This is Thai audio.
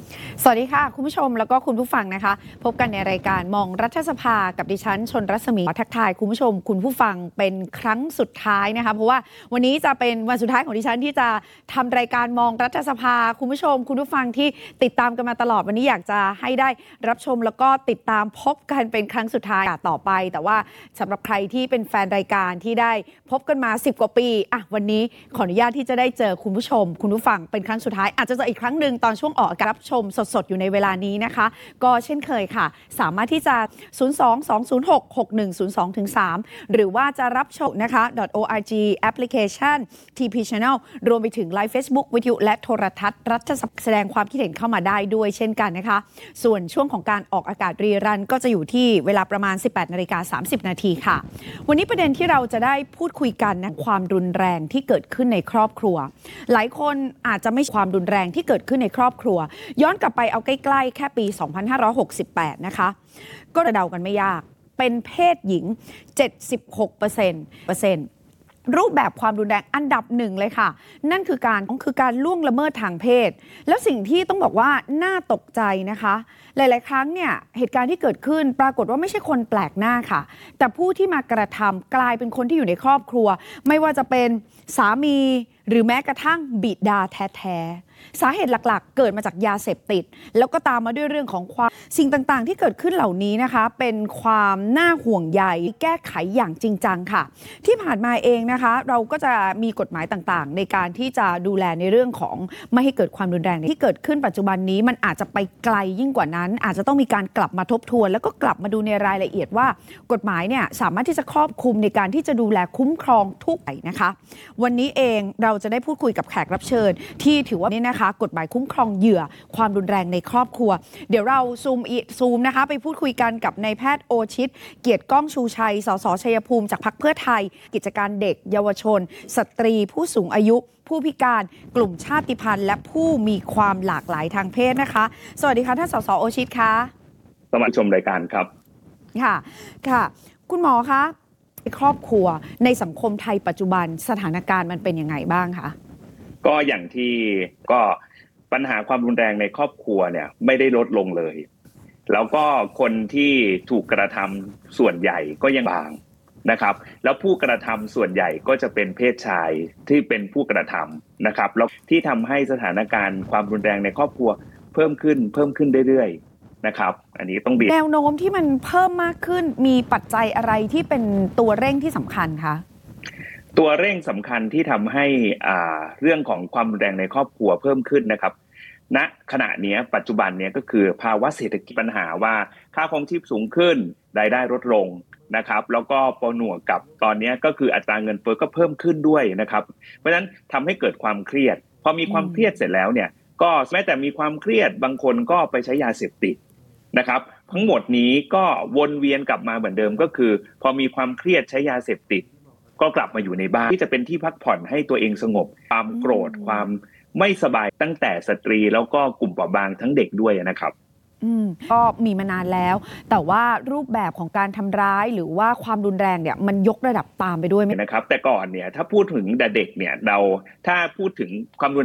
สวัสดีค่ะคุณผู้ชมแล้วก็คุณผู้ฟังนะคะพบกันในรายการมองรัฐสภากับดิฉันชนรัศมีทักทายคุณผู้ชมคุณผู้ฟังเป็นครั้งสุดท้ายนะคะเพราะว่าวันนี้จะเป็นวันสุดท้ายของดิฉันที่จะทำรายการมองรัฐสภาคุณผู้ชมคุณผู้ฟังที่ติดตามกันมาตลอดวันนี้อยากจะให้ได้รับชมแล้วก็ติดตามพบกันเป็นครั้งสุดท้ายต่อไปแต่ว่าสำหรับใครที่เป็นแฟนรายการที่ได้พบกันมา10 กว่าปีวันนี้ขออนุญาตที่จะได้เจอคุณผู้ชมคุณผู้ฟังเป็นครั้งสุดท้ายอาจจะเจออีกครั้งหนึ่งตอนช่วงออกอากาศรับชมสดๆอยู่ในเวลานี้นะคะก็เช่นเคยค่ะสามารถที่จะ 02-206-6102-3 หรือว่าจะรับชมนะคะ .org application TP Channel รวมไปถึงไลฟ์ Facebook วิทยุและโทรทัศน์รัฐสภาแสดงความคิดเห็นเข้ามาได้ด้วยเช่นกันนะคะส่วนช่วงของการออกอากาศรีรันก็จะอยู่ที่เวลาประมาณ 18:30 นาทีค่ะวันนี้ประเด็นที่เราจะได้พูดคุยกันนะความรุนแรงที่เกิดขึ้นในครอบครัวหลายคนอาจจะไม่ความรุนแรงที่เกิดขึ้นในครอบครัวย้อนกลับไปเอาใกล้ๆแค่ปี 2568 นะคะก็เดากันไม่ยากเป็นเพศหญิง 76% รูปแบบความรุนแรงอันดับหนึ่งเลยค่ะนั่นคือการล่วงละเมิดทางเพศแล้วสิ่งที่ต้องบอกว่าน่าตกใจนะคะหลายๆครั้งเนี่ยเหตุการณ์ที่เกิดขึ้นปรากฏว่าไม่ใช่คนแปลกหน้าค่ะแต่ผู้ที่มากระทำกลายเป็นคนที่อยู่ในครอบครัวไม่ว่าจะเป็นสามีหรือแม้กระทั่งบิดาแท้ๆสาเหตุหลักๆเกิดมาจากยาเสพติดแล้วก็ตามมาด้วยเรื่องของความสิ่งต่างๆที่เกิดขึ้นเหล่านี้นะคะเป็นความน่าห่วงใยแก้ไขอย่างจริงจังค่ะที่ผ่านมาเองนะคะเราก็จะมีกฎหมายต่างๆในการที่จะดูแลในเรื่องของไม่ให้เกิดความรุนแรงที่เกิดขึ้นปัจจุบันนี้มันอาจจะไปไกลยิ่งกว่านั้นอาจจะต้องมีการกลับมาทบทวนแล้วก็กลับมาดูในรายละเอียดว่ากฎหมายเนี่ยสามารถที่จะครอบคลุมในการที่จะดูแลคุ้มครองทุกฝ่ายนะคะวันนี้เองเราจะได้พูดคุยกับแขกรับเชิญที่ถือว่านี่นะคะกฎหมายคุ้มครองเหยื่อความรุนแรงในครอบครัวเดี๋ยวเราซูมนะคะไปพูดคุยกันกับนายแพทย์โอชิตเกียรติก้องชูชัยสสชัยภูมิจากพรรคเพื่อไทยกิจการเด็กเยาวชนสตรีผู้สูงอายุผู้พิการกลุ่มชาติพันธุ์และผู้มีความหลากหลายทางเพศนะคะสวัสดีค่ะท่านสสโอชิตค่ะสวัสดีชมรายการครับค่ะคุณหมอคะครอบครัวในสังคมไทยปัจจุบันสถานการณ์มันเป็นยังไงบ้างคะก็อย่างที่ก็ปัญหาความรุนแรงในครอบครัวเนี่ยไม่ได้ลดลงเลยแล้วก็คนที่ถูกกระทำส่วนใหญ่ก็ยังบางนะครับแล้วผู้กระทำส่วนใหญ่ก็จะเป็นเพศชายที่เป็นผู้กระทำนะครับแล้วที่ทำให้สถานการณ์ความรุนแรงในครอบครัวเพิ่มขึ้นเรื่อยๆนะครับอันนี้ต้องแนวโน้มที่มันเพิ่มมากขึ้นมีปัจจัยอะไรที่เป็นตัวเร่งที่สำคัญคะตัวเร่งสำคัญที่ทำให้เรื่องของความรุนแรงในครอบครัวเพิ่มขึ้นนะครับณขณะนี้ปัจจุบันเนี่ยก็คือภาวะเศรษฐกิจปัญหาว่าค่าครองชีพสูงขึ้นรายได้ลดลงนะครับแล้วก็ปนวกกับตอนนี้ก็คืออัตราเงินเฟ้อก็เพิ่มขึ้นด้วยนะครับเพราะฉะนั้นทำให้เกิดความเครียดพอมีความเครียดเสร็จแล้วเนี่ยก็แม้แต่มีความเครียดบางคนก็ไปใช้ยาเสพติดนะครับทั้งหมดนี้ก็วนเวียนกลับมาเหมือนเดิมก็คือพอมีความเครียดใช้ยาเสพติดก็กลับมาอยู่ในบ้านที่จะเป็นที่พักผ่อนให้ตัวเองสงบความโกรธความไม่สบายตั้งแต่สตรีแล้วก็กลุ่มเปราะบางทั้งเด็กด้วยนะครับก็มีมานานแล้วแต่ว่ารูปแบบของการทำร้ายหรือว่าความรุนแรงเนี่ยมันยกระดับตามไปด้วยไหมนะครับแต่ก่อนเนี่ยถ้าพูดถึงเด็กเนี่ยถ้าพูดถึงความรุน